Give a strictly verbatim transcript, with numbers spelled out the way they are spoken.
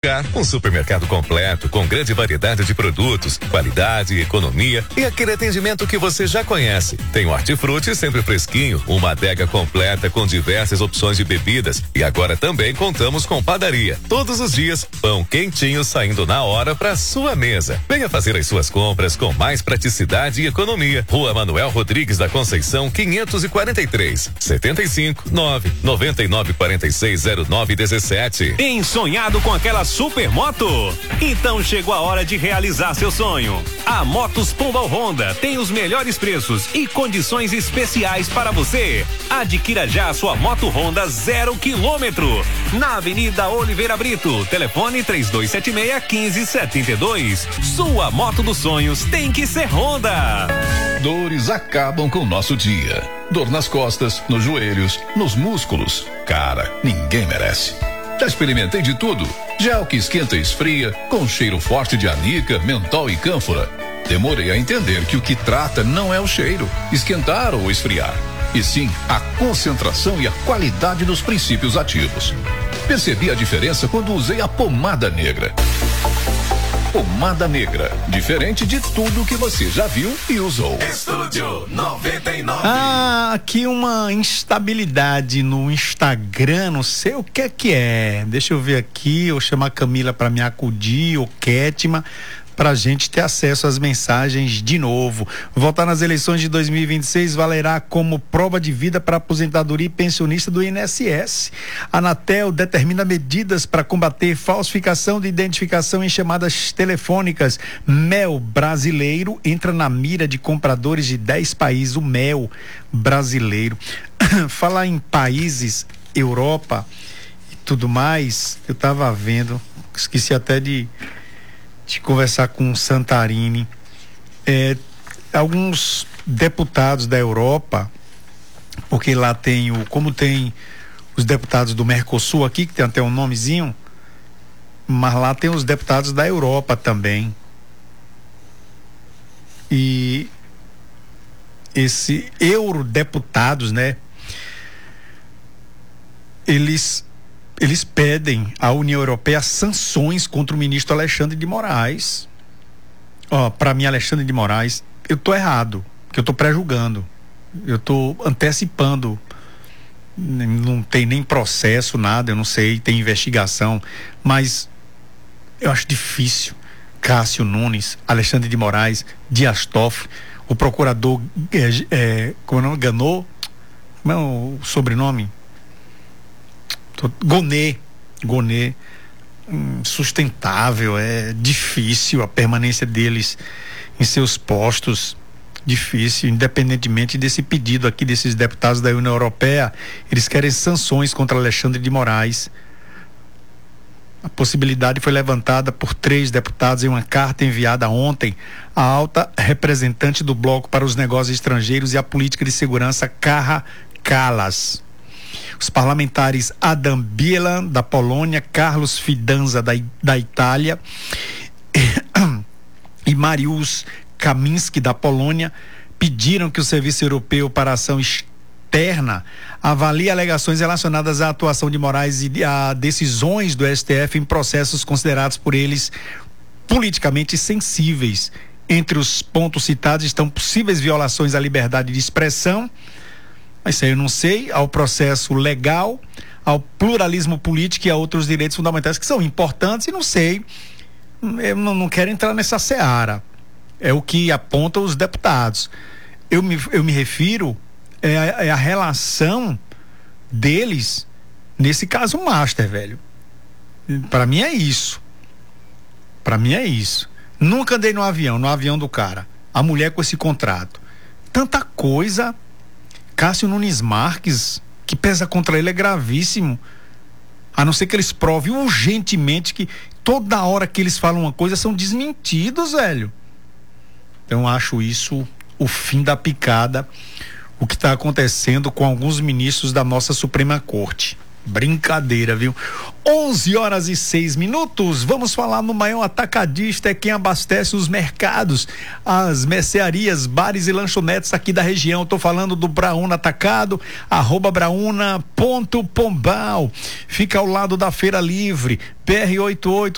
Sicar, um supermercado completo com grande variedade de produtos, qualidade, economia e aquele atendimento que você já conhece. Tem o hortifruti sempre fresquinho, uma adega completa com diversas opções de bebidas e agora também contamos com padaria. Todos os dias, pão quentinho saindo na hora para sua mesa. Venha fazer as suas compras com mais praticidade e economia. Rua Manuel Rodrigues da Conceição, quinhentos e quarenta e três, setenta e cinco, nove, noventa e nove, quarenta e seis, zero nove, dezessete. Ensonhado com aquela super moto? Então chegou a hora de realizar seu sonho. A Motos Pombal Honda tem os melhores preços e condições especiais para você. Adquira já a sua moto Honda zero quilômetro. Na Avenida Oliveira Brito, telefone três dois sete seis, um cinco sete dois. Sua moto dos sonhos tem que ser Honda. Dores acabam com o nosso dia. Dor nas costas, nos joelhos, nos músculos. Cara, ninguém merece. Já experimentei de tudo. Gel que esquenta e esfria, com cheiro forte de anica, mentol e cânfora. Demorei a entender que o que trata não é o cheiro, esquentar ou esfriar, e sim a concentração e a qualidade dos princípios ativos. Percebi a diferença quando usei a pomada negra. Pomada negra, diferente de tudo que você já viu e usou. Estúdio noventa e nove. Ah, aqui uma instabilidade no Instagram, não sei o que é que é. Deixa eu ver aqui, eu chamar a Camila para me acudir, ou Kétima, pra gente ter acesso às mensagens de novo. Votar nas eleições de dois mil e vinte e seis valerá como prova de vida para aposentadoria e pensionista do I N S S. A Anatel determina medidas para combater falsificação de identificação em chamadas telefônicas. Mel brasileiro entra na mira de compradores de dez países. O mel brasileiro. Falar em países, Europa e tudo mais, eu tava vendo, esqueci até de de conversar com o Santarini. É, alguns deputados da Europa, porque lá tem o, como tem os deputados do Mercosul aqui, que tem até um nomezinho, mas lá tem os deputados da Europa também. E esse eurodeputados, né? Eles Eles pedem à União Europeia sanções contra o ministro Alexandre de Moraes. Ó, para mim, Alexandre de Moraes, eu tô errado, porque eu tô pré-julgando, eu tô antecipando, não tem nem processo, nada, eu não sei, tem investigação, mas eu acho difícil. Cássio Nunes, Alexandre de Moraes, Dias Toffoli, o procurador é, é, como não Ganot, como é o sobrenome? Gonê, Gonê, sustentável, é difícil a permanência deles em seus postos, difícil, independentemente desse pedido aqui desses deputados da União Europeia, eles querem sanções contra Alexandre de Moraes. A possibilidade foi levantada por três deputados em uma carta enviada ontem à alta representante do Bloco para os Negócios Estrangeiros e a Política de Segurança, Kaja Kallas. Os parlamentares Adam Bielan, da Polônia, Carlos Fidanza, da, da Itália, e Mariusz Kaminski, da Polônia, pediram que o Serviço Europeu para a Ação Externa avalie alegações relacionadas à atuação de Moraes e a decisões do S T F em processos considerados por eles politicamente sensíveis. Entre os pontos citados estão possíveis violações à liberdade de expressão, mas isso aí eu não sei, ao processo legal, ao pluralismo político e a outros direitos fundamentais que são importantes, e não sei, eu não, não quero entrar nessa seara, é o que apontam os deputados. Eu me, eu me refiro é a, é a relação deles nesse caso master, velho. Para mim é isso, para mim é isso. Nunca andei no avião, no avião do cara, a mulher com esse contrato, tanta coisa. Cássio Nunes Marques, que pesa contra ele é gravíssimo, a não ser que eles provem urgentemente que toda hora que eles falam uma coisa são desmentidos, velho. Então acho isso o fim da picada, o que está acontecendo com alguns ministros da nossa Suprema Corte. Brincadeira, viu? onze horas e seis minutos. Vamos falar no maior atacadista, é quem abastece os mercados, as mercearias, bares e lanchonetes aqui da região. Tô falando do Brauna Atacado, arroba brauna ponto pombal. Fica ao lado da Feira Livre, B R oitenta e oito